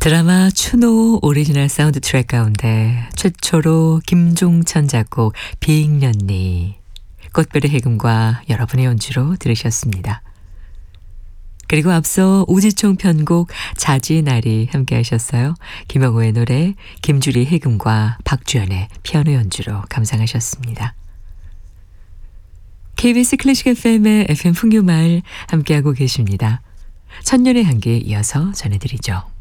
드라마 추노 오리지널 사운드 트랙 가운데 최초로 김종천 작곡 비익년리 꽃별의 해금과 여러분의 연주로 들으셨습니다. 그리고 앞서 우지총 편곡 자지나리 함께 하셨어요. 김영호의 노래, 김주리 해금과 박주연의 피아노 연주로 감상하셨습니다. KBS 클래식 FM의 FM 풍류마을 함께하고 계십니다. 천년의 향기에 이어서 전해드리죠.